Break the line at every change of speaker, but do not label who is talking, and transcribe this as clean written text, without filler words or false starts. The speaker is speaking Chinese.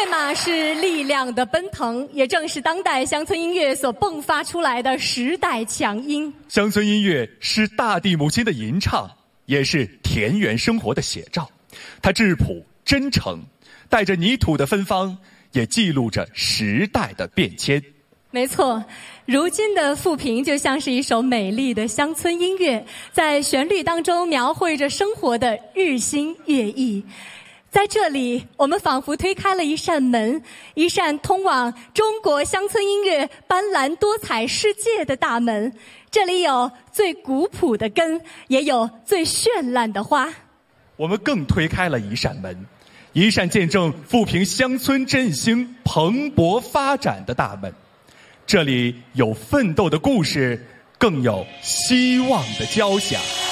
嘛是力量的奔腾，也正是当代乡村音乐所迸发出来的时代强音。
乡村音乐是大地母亲的吟唱，也是田园生活的写照。它质朴真诚，带着泥土的芬芳，也记录着时代的变迁。
没错，如今的富平就像是一首美丽的乡村音乐，在旋律当中描绘着生活的日新月异。在这里，我们仿佛推开了一扇门，一扇通往中国乡村音乐斑斓多彩世界的大门。这里有最古朴的根，也有最绚烂的花。
我们更推开了一扇门，一扇见证富平乡村振兴蓬勃发展的大门。这里有奋斗的故事，更有希望的交响。